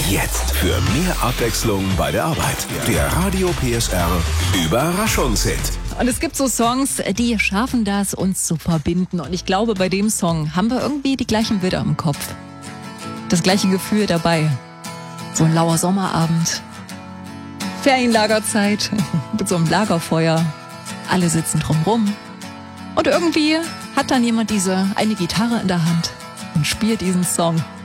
Jetzt für mehr Abwechslung bei der Arbeit. Der Radio PSR Überraschungshit. Und es gibt so Songs, die schaffen das, uns zu verbinden. Und ich glaube, bei dem Song haben wir irgendwie die gleichen Bilder im Kopf. Das gleiche Gefühl dabei. So ein lauer Sommerabend. Ferienlagerzeit mit so einem Lagerfeuer. Alle sitzen drumrum. Und irgendwie hat dann jemand eine Gitarre in der Hand und spielt diesen Song.